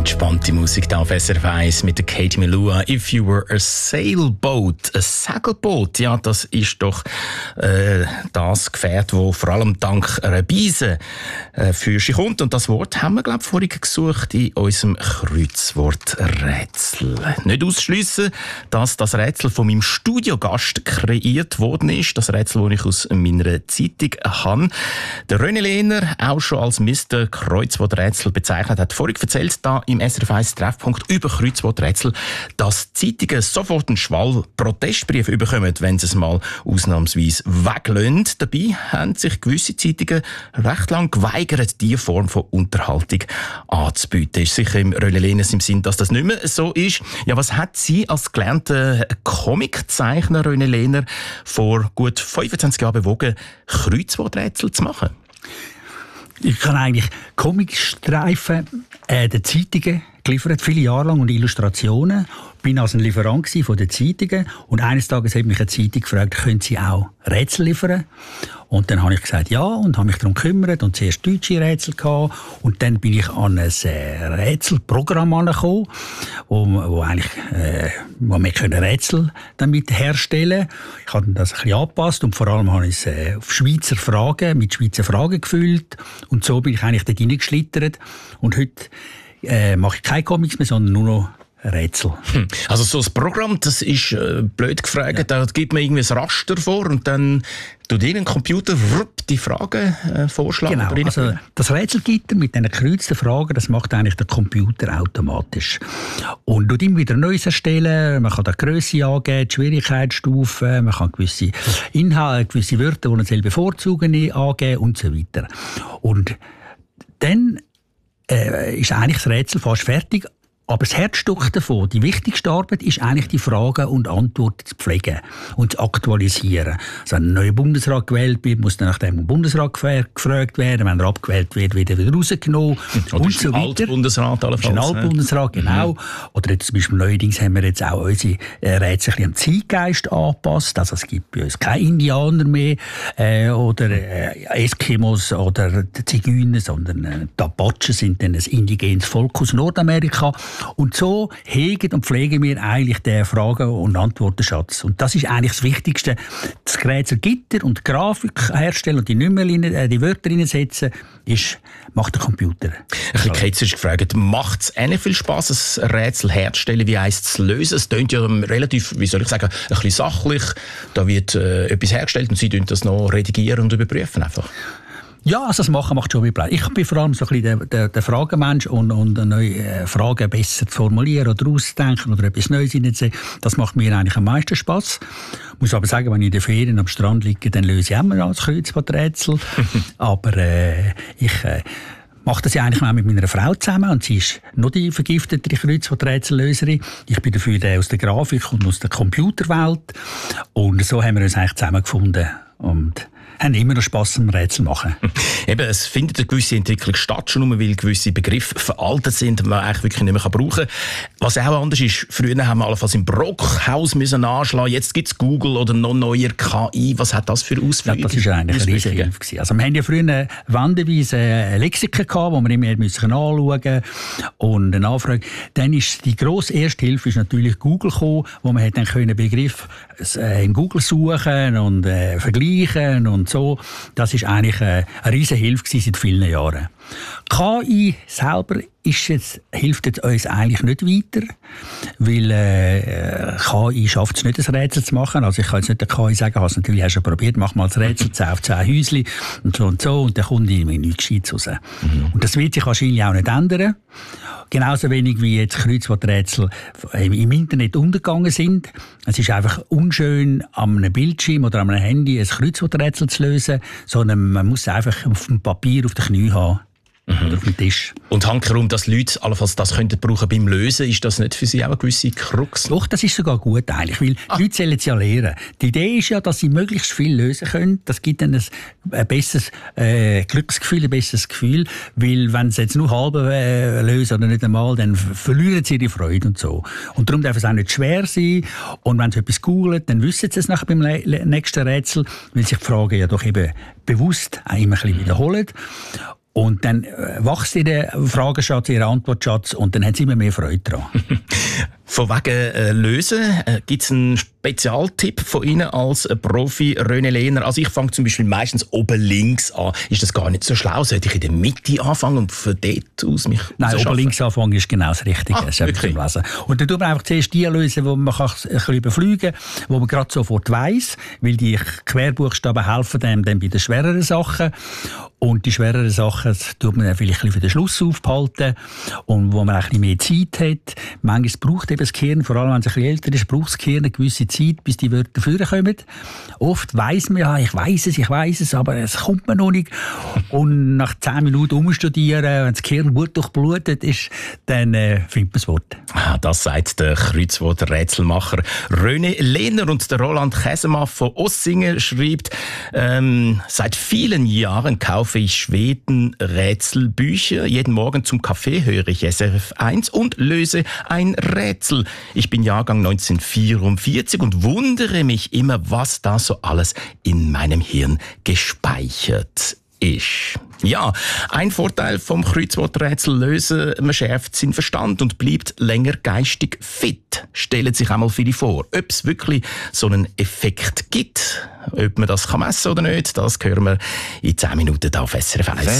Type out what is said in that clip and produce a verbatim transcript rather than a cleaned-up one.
Entspannte Musik da auf S R F eins mit der Katie Melua. If you were a sailboat, ein Segelboot, ja, das ist doch äh, das Gefährt, das vor allem dank einer Beise äh, für sich kommt. Und das Wort haben wir, glaube ich, vorhin gesucht in unserem Kreuzworträtsel. Nicht ausschliessen, dass das Rätsel von meinem Studiogast kreiert worden ist. Das Rätsel, das ich aus meiner Zeitung habe. Der René Lehner, auch schon als Mister Kreuzworträtsel bezeichnet, hat vorhin erzählt, da im S R F eins Treffpunkt über Kreuzworträtsel, dass Zeitungen sofort einen Schwall Protestbrief bekommen, wenn sie es mal ausnahmsweise weglösen. Dabei haben sich gewisse Zeitungen recht lang geweigert, diese Form von Unterhaltung anzubieten. Ist sicher im René Lehner im Sinn, dass das nicht mehr so ist. Ja, was hat Sie als gelernter Comiczeichner, René Lehner, vor gut fünfundzwanzig Jahren bewogen, Kreuzworträtsel zu machen? Ich kann eigentlich Comicstreifen äh, der Zeitungen geliefert, viele Jahre lang, und Illustrationen. Ich war also ein Lieferant von den Zeitungen. Und eines Tages hat mich eine Zeitung gefragt, können Sie auch Rätsel liefern? Und dann habe ich gesagt, ja, und habe mich darum gekümmert und zuerst deutsche Rätsel gehabt. Und dann bin ich an ein äh, Rätselprogramm angekommen, wo, wo eigentlich, äh, wo wir können Rätsel damit herstellen. Ich habe das ein bisschen angepasst und vor allem habe ich es äh, auf Schweizer Fragen, mit Schweizer Fragen gefüllt. Und so bin ich eigentlich dort reingeschlittert. Und heute äh, mache ich keine Comics mehr, sondern nur noch Rätsel. Hm. Also so ein Programm, das ist äh, blöd gefragt, ja. Da gibt man irgendwie ein Raster vor und dann tut irgendein Computer rup, die Fragen äh, vorschlagen. Genau, also das Rätselgitter mit diesen gekreuzten Fragen, das macht eigentlich der Computer automatisch. Und tut immer wieder Neues erstellen, man kann da die Grösse angeben, die Schwierigkeitsstufen, man kann gewisse Inhalte, gewisse Wörter, die man selber bevorzugen, angeben und so weiter. Und dann äh, ist eigentlich das Rätsel fast fertig. Aber das Herzstück davon, die wichtigste Arbeit, ist eigentlich die Fragen und Antworten zu pflegen und zu aktualisieren. Also wenn ein neuer Bundesrat gewählt wird, muss dann nach dem Bundesrat gefragt werden. Wenn er abgewählt wird, wird er wieder rausgenommen. Oder und so weiter. Altbundesrat allenfalls. Ein Altbundesrat, genau. Mhm. Oder jetzt zum Beispiel neuerdings haben wir jetzt auch unsere Rätsel am Zeitgeist angepasst. Also es gibt bei uns keine Indianer mehr äh, oder äh, Eskimos oder Zigeuner, sondern äh, die Apachen sind dann ein indigenes Volk aus Nordamerika. Und so hegen und pflegen wir eigentlich den Fragen- und Antwortenschatz. Und das ist eigentlich das Wichtigste. Das Rätselgitter und die Grafik herstellen und die Nummer, äh, die Wörter reinsetzen, ist, macht der Computer. Ein bisschen ketzerisch gefragt, macht es ähnlich viel Spass, ein Rätsel herzustellen, wie eins zu lösen? Es klingt ja relativ, wie soll ich sagen, ein bisschen sachlich. Da wird äh, etwas hergestellt und Sie tun das noch redigieren und überprüfen einfach. Ja, also das Machen macht schon viel Spaß. Ich bin vor allem so ein bisschen der, der, der Fragenmensch und, und neue Fragen besser zu formulieren oder auszudenken oder etwas Neues hineinzusehen. Das macht mir eigentlich am meisten Spass. Ich muss aber sagen, wenn ich in den Ferien am Strand liege, dann löse ich immer noch das Kreuzworträtsel. aber äh, ich... Äh, mache das ja eigentlich auch mit meiner Frau zusammen und sie ist noch die vergiftete Kreuzworträtsellöserin. Ich bin dafür der aus der Grafik und aus der Computerwelt und so haben wir uns eigentlich zusammengefunden und haben immer noch Spass am Rätsel machen. Eben, es findet eine gewisse Entwicklung statt, schon nur weil gewisse Begriffe veraltet sind und man eigentlich wirklich nicht mehr brauchen kann. Was auch anders ist, früher haben wir allenfalls im Brockhaus müssen anschlagen, jetzt gibt es Google oder noch neuer K I. Was hat das für Auswirkungen? Ja, das war eigentlich eine riesige Hilfe. Also wir hatten ja früher wandenweise Lexika gehabt, wo wir immer anschauen mussten und eine Anfrage. Dann ist die grosse erste Hilfe ist natürlich Google gekommen, wo man dann können Begriff in Google suchen und äh, vergleichen und so. Das ist eigentlich äh, eine riesige Hilfe seit vielen Jahren. K I selber ist jetzt, hilft jetzt uns eigentlich nicht weiter, weil äh, K I schafft es nicht, ein Rätsel zu machen. Also ich kann jetzt nicht der K I sagen, hast natürlich hast du probiert, mach mal das Rätsel, zehn auf zehn Häuschen und so und so, und dann kommt irgendwie nichts Gescheites raus. Mhm. Und das wird sich wahrscheinlich auch nicht ändern. Genauso wenig wie jetzt Kreuzworträtsel im Internet untergegangen sind. Es ist einfach unschön, an einem Bildschirm oder an einem Handy ein Kreuzworträtsel zu lösen, sondern man muss es einfach auf dem Papier auf den Knien haben. Mhm. Oder auf dem Tisch. Und hankerum, dass Leute allenfalls das könnten brauchen beim Lösen, ist das nicht für Sie auch eine gewisse Krux? Doch, das ist sogar gut eigentlich, weil ah. die Leute sollen es ja lernen. Die Idee ist ja, dass sie möglichst viel lösen können. Das gibt dann ein, ein besseres äh, Glücksgefühl, ein besseres Gefühl, weil wenn sie jetzt nur halb äh, lösen oder nicht einmal, dann verlieren sie die Freude und so. Und darum darf es auch nicht schwer sein. Und wenn sie etwas googlen, dann wissen sie es nachher beim nächsten Rätsel, weil sich die Fragen ja doch eben bewusst auch immer ein bisschen wiederholen. Und dann wächst ihr Fragenschatz, ihr Antwortschatz und dann haben sie immer mehr Freude daran. Von wegen äh, Lösen, äh, gibt es einen Spezialtipp von Ihnen als äh, Profi René Lehner? Also ich fange zum Beispiel meistens oben links an. Ist das gar nicht so schlau? Sollte ich in der Mitte anfangen und von dort aus mich Nein, oben links anfangen ist genau das Richtige. Ah, das wirklich? Lesen. Und dann tut man einfach zuerst die lösen, die man kann ein bisschen überfliegen kann, wo man gerade sofort weiss, weil die Querbuchstaben helfen einem dann bei den schwereren Sachen. Und die schwereren Sachen tut man dann vielleicht ein bisschen für den Schluss aufbehalten und wo man ein bisschen mehr Zeit hat. Manchmal braucht eben das Gehirn, vor allem wenn es ein bisschen älter ist, braucht das Gehirn eine gewisse Zeit, bis die Wörter vorkommen. Oft weiss man ja, ich weiss es, ich weiss es, aber es kommt man noch nicht. Und nach zehn Minuten umstudieren, wenn das Gehirn gut durchblutet ist, dann äh, findet man das Wort. Ah, das sagt der Kreuzworträtselmacher René Lehner. Und der Roland Käsemann von Ossingen schreibt, ähm, seit vielen Jahren kaufe ich Schweden-Rätselbücher. Jeden Morgen zum Kaffee höre ich S R F eins und löse ein Rätsel. Ich bin Jahrgang neunzehnhundertvierundvierzig und wundere mich immer, was da so alles in meinem Hirn gespeichert ist. Ja, ein Vorteil vom Kreuzworträtsel lösen, man schärft seinen Verstand und bleibt länger geistig fit. Stellen sich einmal viele vor. Ob es wirklich so einen Effekt gibt, ob man das messen kann oder nicht, das hören wir in zehn Minuten auf S R F eins.